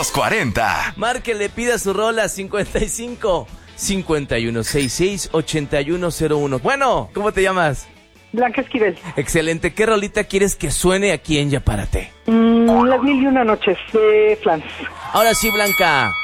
los 40. Márquele, pida su rola 55 5166 8101. Bueno, ¿cómo te llamas? Blanca Esquivel. Excelente. ¿Qué rolita quieres que suene aquí en Ya Párate? Las 1001 noches de Flans. Ahora sí, Blanca,